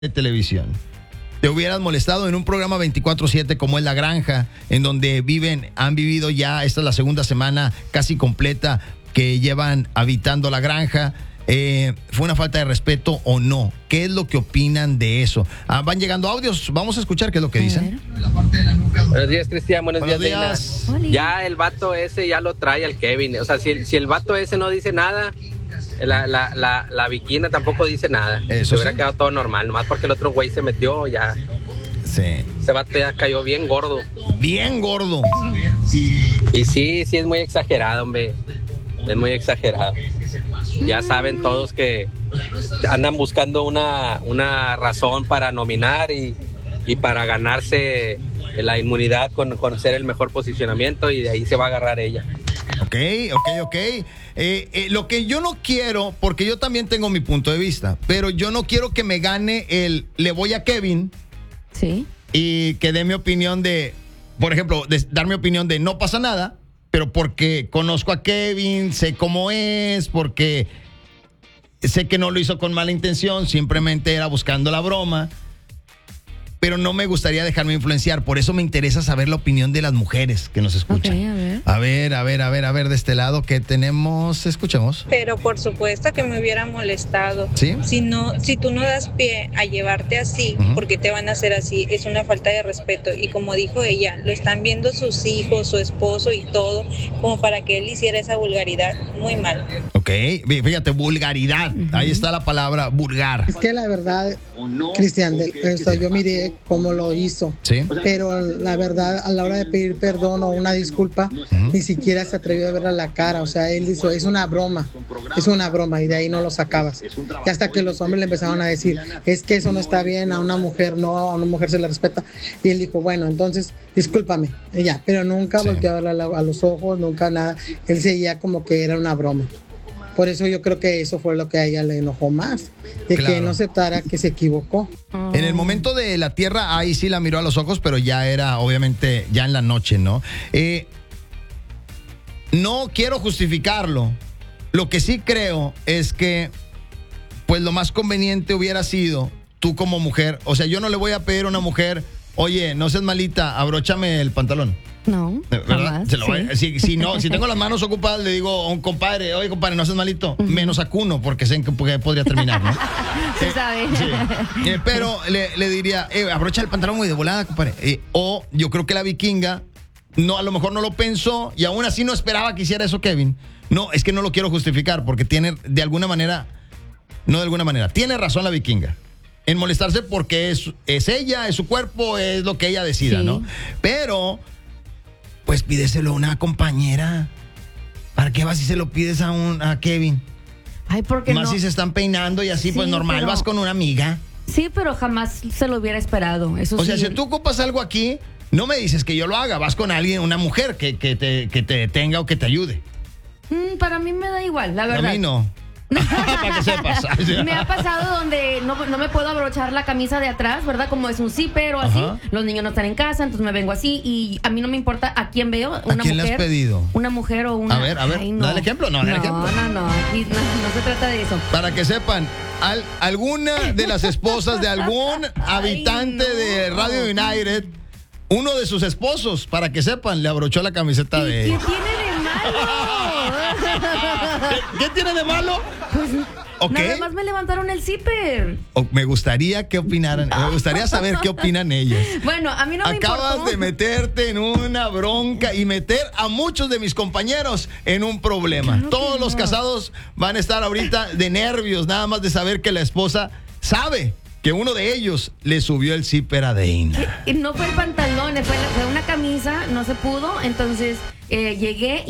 de televisión. Te hubieras molestado en un programa 24/7 como es La Granja, en donde han vivido ya, esta es la segunda semana casi completa que llevan habitando La Granja. ¿Fue una falta de respeto o no? ¿Qué es lo que opinan de eso? Van llegando audios, vamos a escuchar qué es lo que dicen. Buenos días, Cristian, buenos días. Ya el vato ese ya lo trae al Kevin. O sea, si el vato ese no dice nada, la Viquina tampoco dice nada. Eso se hubiera sí. quedado todo normal, nomás porque el otro güey se metió ya. Sí. Ese vato ya cayó bien gordo. Bien gordo. Y sí es muy exagerado, hombre. Es muy exagerado. Ya saben todos que andan buscando una razón para nominar y para ganarse la inmunidad con ser el mejor posicionamiento, y de ahí se va a agarrar ella. Ok. Lo que yo no quiero, porque yo también tengo mi punto de vista, pero yo no quiero que me gane le voy a Kevin. Sí. Y que dé mi opinión por ejemplo, dar mi opinión de no pasa nada, pero porque conozco a Kevin, sé cómo es, porque sé que no lo hizo con mala intención, simplemente era buscando la broma. Pero no me gustaría dejarme influenciar. Por eso me interesa saber la opinión de las mujeres que nos escuchan. Okay, a ver, de este lado, ¿qué tenemos? Escuchemos. Pero por supuesto que me hubiera molestado. ¿Sí? Si tú no das pie a llevarte así, porque te van a hacer así, es una falta de respeto. Y como dijo ella, lo están viendo sus hijos, su esposo y todo, como para que él hiciera esa vulgaridad. Muy mal. Ok, fíjate, vulgaridad. Ahí está la palabra, vulgar. Es que la verdad, Cristian, yo miré cómo lo hizo. Sí. Pero la verdad, a la hora de pedir perdón o una disculpa, ni siquiera se atrevió a verle a la cara. O sea, él dijo, es una broma, y de ahí no lo sacabas. Y hasta que los hombres le empezaron a decir, es que eso no está bien, a una mujer no, a una mujer se le respeta. Y él dijo, bueno, entonces, discúlpame. Y ya, pero nunca volteó a verle a los ojos, nunca nada. Él seguía como que era una broma. Por eso yo creo que eso fue lo que a ella le enojó más, de claro, que no aceptara que se equivocó. En el momento de la tierra, ahí sí la miró a los ojos, pero ya era, obviamente, ya en la noche, ¿no? No quiero justificarlo. Lo que sí creo es que, pues lo más conveniente hubiera sido, tú como mujer, o sea, yo no le voy a pedir a una mujer, oye, no seas malita, abróchame el pantalón. No, ¿verdad? jamás, sí. Si tengo las manos ocupadas, le digo a un compadre, oye, compadre, no seas malito, menos a Cuno, porque sé que podría terminar, ¿no? Se sabe. Sí. Pero le diría, abrocha el pantalón muy de volada, compadre. O yo creo que la Vikinga, a lo mejor no lo pensó y aún así no esperaba que hiciera eso Kevin. No, es que no lo quiero justificar, porque tiene, tiene razón la Vikinga en molestarse, porque es ella, es su cuerpo, es lo que ella decida, sí, ¿no? Pero pues pídeselo a una compañera. ¿Para qué vas y se lo pides a Kevin? Ay, porque más no. si se están peinando y así, Sí, pues normal, pero vas con una amiga. Sí, pero jamás se lo hubiera esperado. Eso O sí. sea, si tú ocupas algo aquí, no me dices que yo lo haga, vas con alguien, una mujer que te detenga o que te ayude. Para mí me da igual, la verdad. A mí no. Para que sepas. Me ha pasado donde no me puedo abrochar la camisa de atrás, ¿verdad? Como es un zipper o así. Ajá. Los niños no están en casa, entonces me vengo así y a mí no me importa a quién veo. ¿A quién le has pedido? Una mujer o una... A ver, Ay, no. dale ejemplo. No, dale ejemplo. No, aquí no se trata de eso. Para que sepan, alguna de las esposas de algún habitante de Radio United, uno de sus esposos, para que sepan, le abrochó la camiseta de ¿Qué ella. tiene de malo? ¿Qué tiene de malo? Pues Ok. nada más me levantaron el zipper. Me gustaría que opinaran, me gustaría saber qué opinan ellas. Bueno, a mí no me importa. Acabas de meterte en una bronca y meter a muchos de mis compañeros en un problema. Claro que Todos los no. casados van a estar ahorita de nervios, nada más de saber que la esposa sabe que uno de ellos le subió el zipper a Deina. Y no fue el pantalón, fue una camisa, no se pudo, entonces llegué